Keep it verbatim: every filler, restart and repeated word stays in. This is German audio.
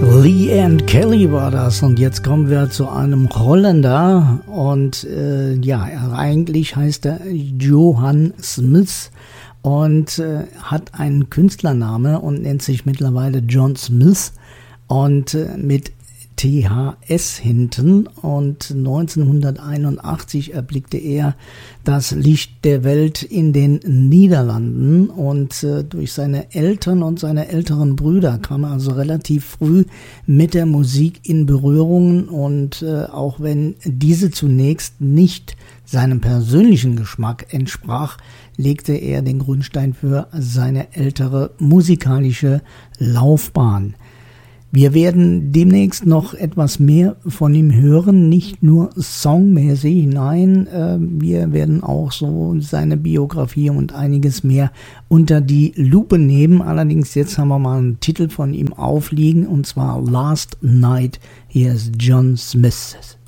Lee and Kelly war das und jetzt kommen wir zu einem Holländer und äh, ja, eigentlich heißt er Johan Smith und äh, hat einen Künstlername und nennt sich mittlerweile John Smith und äh, mit T H S hinten und neunzehnhunderteinundachtzig erblickte er das Licht der Welt in den Niederlanden und äh, durch seine Eltern und seine älteren Brüder kam er also relativ früh mit der Musik in Berührung und äh, auch wenn diese zunächst nicht seinem persönlichen Geschmack entsprach, legte er den Grundstein für seine ältere musikalische Laufbahn. Wir werden demnächst noch etwas mehr von ihm hören, nicht nur songmäßig, nein, äh, wir werden auch so seine Biografie und einiges mehr unter die Lupe nehmen. Allerdings jetzt haben wir mal einen Titel von ihm aufliegen und zwar Last Night. Hier ist John Smith.